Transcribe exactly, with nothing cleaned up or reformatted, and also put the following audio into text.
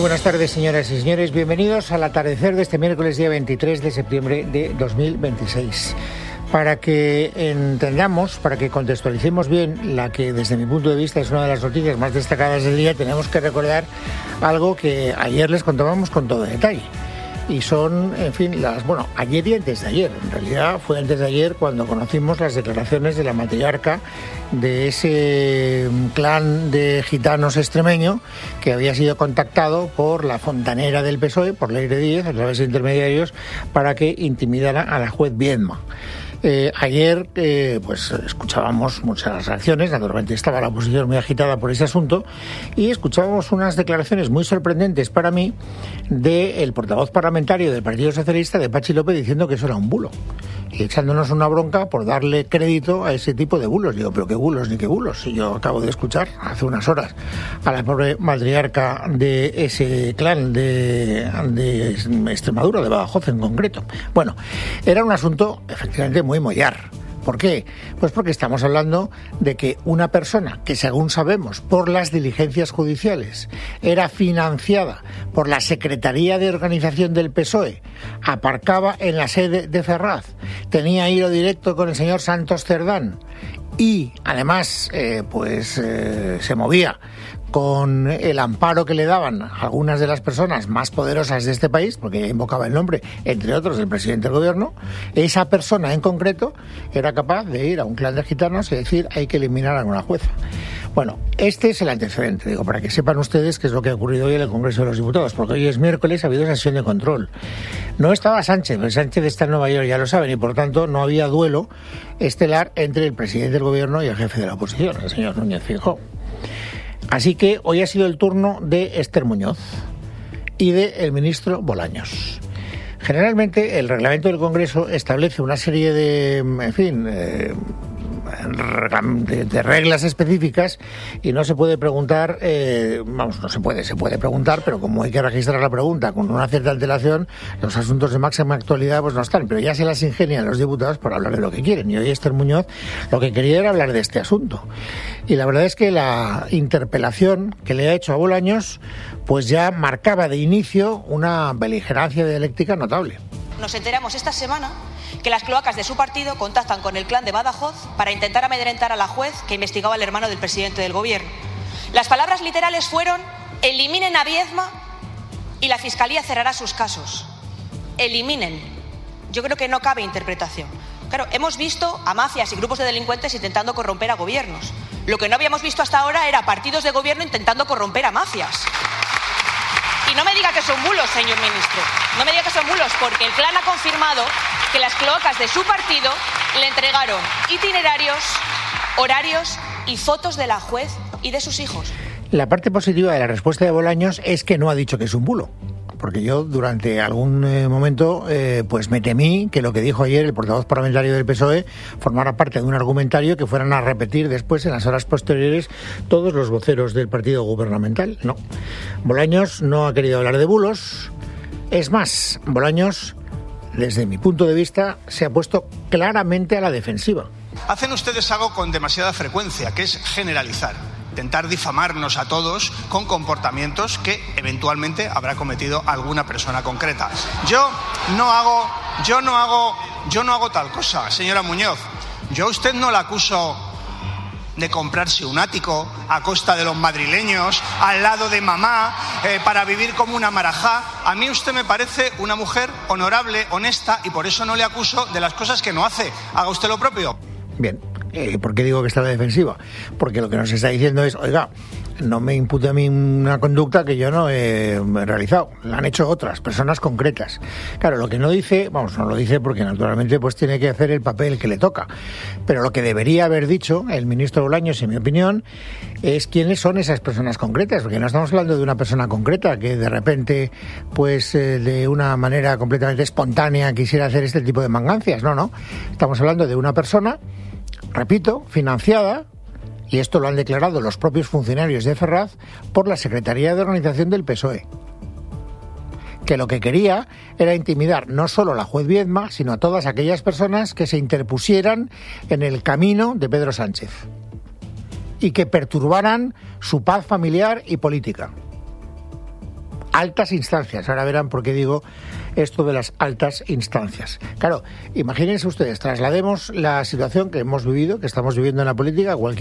buenas tardes, señoras y señores. Bienvenidos al atardecer de este miércoles día veintitrés de septiembre de dos mil veintiséis. Para que entendamos, para que contextualicemos bien la que desde mi punto de vista es una de las noticias más destacadas del día, tenemos que recordar algo que ayer les contábamos con todo detalle. Y son, en fin, las, bueno, ayer y antes de ayer. En realidad fue antes de ayer cuando conocimos las declaraciones de la matriarca de ese clan de gitanos extremeño que había sido contactado por la fontanera del P S O E, por Leire Díez, a través de intermediarios, para que intimidara a la juez Viedma. Eh, ayer eh, pues escuchábamos muchas reacciones, naturalmente estaba la oposición muy agitada por ese asunto, y escuchábamos unas declaraciones muy sorprendentes para mí del portavoz parlamentario del Partido Socialista, de Patxi López, diciendo que eso era un bulo y echándonos una bronca por darle crédito a ese tipo de bulos. Digo, pero qué bulos ni qué bulos, si yo acabo de escuchar hace unas horas a la pobre matriarca de ese clan de, de Extremadura, de Badajoz en concreto. Bueno, era un asunto efectivamente muy mollar. ¿Por qué? Pues porque estamos hablando de que una persona que, según sabemos, por las diligencias judiciales, era financiada por la Secretaría de Organización del P S O E, aparcaba en la sede de Ferraz, tenía hilo directo con el señor Santos Cerdán y, además, eh, pues eh, se movía con el amparo que le daban algunas de las personas más poderosas de este país, porque ella invocaba el nombre, entre otros, del presidente del gobierno. Esa persona en concreto era capaz de ir a un clan de gitanos y decir hay que eliminar a una jueza. Bueno, este es el antecedente, digo, para que sepan ustedes qué es lo que ha ocurrido hoy en el Congreso de los Diputados, porque hoy es miércoles, ha habido sesión de control. No estaba Sánchez, pero Sánchez está en Nueva York, ya lo saben, y por tanto no había duelo estelar entre el presidente del gobierno y el jefe de la oposición, el señor Núñez Feijóo. Así que hoy ha sido el turno de Esther Muñoz y del ministro Bolaños. Generalmente el reglamento del Congreso establece una serie de, en fin, eh, de, de reglas específicas y no se puede preguntar, eh, vamos, no se puede, se puede preguntar, pero como hay que registrar la pregunta con una cierta antelación, los asuntos de máxima actualidad pues no están, pero ya se las ingenian los diputados por hablar de lo que quieren. Y hoy Esther Muñoz lo que quería era hablar de este asunto. Y la verdad es que la interpelación que le ha hecho a Bolaños pues ya marcaba de inicio una beligerancia dialéctica notable. Nos enteramos esta semana que las cloacas de su partido contactan con el clan de Badajoz para intentar amedrentar a la juez que investigaba al hermano del presidente del gobierno. Las palabras literales fueron: eliminen a Viedma y la Fiscalía cerrará sus casos. Eliminen. Yo creo que no cabe interpretación. Claro, hemos visto a mafias y grupos de delincuentes intentando corromper a gobiernos. Lo que no habíamos visto hasta ahora era partidos de gobierno intentando corromper a mafias. Y no me diga que son bulos, señor ministro. No me diga que son bulos, porque el clan ha confirmado que las cloacas de su partido le entregaron itinerarios, horarios y fotos de la juez y de sus hijos. La parte positiva de la respuesta de Bolaños es que no ha dicho que es un bulo. Porque yo durante algún eh, momento eh, pues me temí que lo que dijo ayer el portavoz parlamentario del P S O E formara parte de un argumentario que fueran a repetir después en las horas posteriores todos los voceros del partido gubernamental. No, Bolaños no ha querido hablar de bulos. Es más, Bolaños, desde mi punto de vista, se ha puesto claramente a la defensiva. Hacen ustedes algo con demasiada frecuencia, que es generalizar. Intentar difamarnos a todos con comportamientos que eventualmente habrá cometido alguna persona concreta. Yo no hago, yo no hago, yo no hago tal cosa, señora Muñoz. Yo a usted no la acuso de comprarse un ático a costa de los madrileños, al lado de mamá, eh, para vivir como una marajá. A mí usted me parece una mujer honorable, honesta, y por eso no le acuso de las cosas que no hace. Haga usted lo propio. Bien. Eh, ¿Por qué digo que está a la defensiva? Porque lo que nos está diciendo es, oiga, no me impute a mí una conducta que yo no he realizado, la han hecho otras personas concretas. Claro, lo que no dice, vamos, no lo dice porque naturalmente pues tiene que hacer el papel que le toca, pero lo que debería haber dicho el ministro Bolaños, en mi opinión, es quiénes son esas personas concretas, porque no estamos hablando de una persona concreta que de repente, pues eh, de una manera completamente espontánea quisiera hacer este tipo de mangancias, no, no, estamos hablando de una persona, repito, financiada, y esto lo han declarado los propios funcionarios de Ferraz, por la Secretaría de Organización del P S O E, que lo que quería era intimidar no solo a la juez Viedma, sino a todas aquellas personas que se interpusieran en el camino de Pedro Sánchez y que perturbaran su paz familiar y política. altas instancias. Ahora verán por qué digo esto de las altas instancias. Claro, imagínense ustedes, traslademos la situación que hemos vivido, que estamos viviendo en la política, cualquier